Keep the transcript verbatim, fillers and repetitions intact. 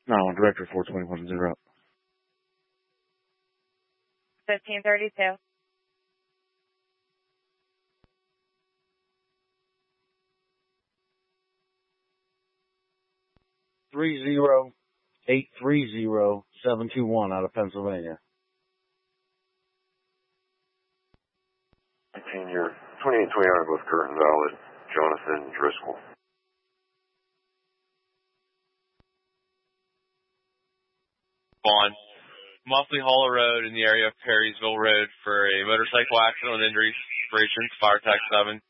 No, Director four twenty-one, zero. fifteen thirty-two. Three zero eight three zero seven two one out of Pennsylvania. eighteen year twenty-eight twenty out of both current and valid. Jonathan Driscoll. On Muffley Hollow Road in the area of Perrysville Road for a motorcycle accident with injuries. Operations, Fire Tech seven.